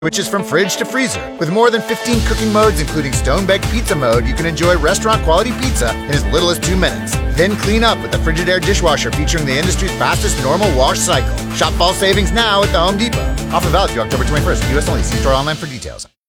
Switches from fridge to freezer. With more than 15 cooking modes, including stone-baked pizza mode, you can enjoy restaurant-quality pizza in as little as 2 minutes. Then clean up with the Frigidaire dishwasher featuring the industry's fastest normal wash cycle. Shop fall savings now at the Home Depot. Offer valid through October 21st. U.S. only. See store online for details.